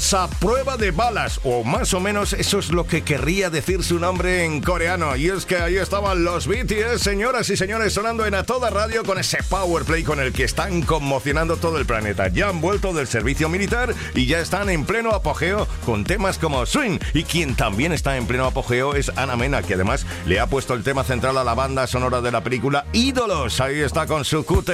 Bienvenidos a Prueba de Balas, o más o menos eso es lo que querría decir su nombre en coreano. Y es que ahí estaban los BTS, señoras y señores, sonando en A Toda Radio con ese power play con el que están conmocionando todo el planeta. Ya han vuelto del servicio militar y ya están en pleno apogeo con temas como Swing. Y quien también está en pleno apogeo es Ana Mena, que además le ha puesto el tema central a la banda sonora de la película Ídolos. Ahí está con su QT